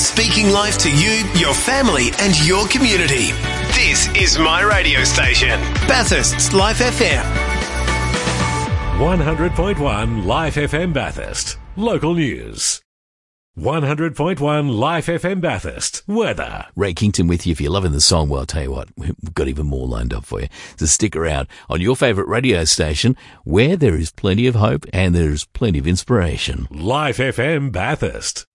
Speaking life to you, your family and your community. This is my radio station, Bathurst's Life FM. 100.1 Life FM Bathurst. Local news. 100.1 Life FM Bathurst. Weather. Ray Kington with you. If you're loving the song, well, I'll tell you what, we've got even more lined up for you. So stick around on your favourite radio station where there is plenty of hope and there's plenty of inspiration. Life FM Bathurst.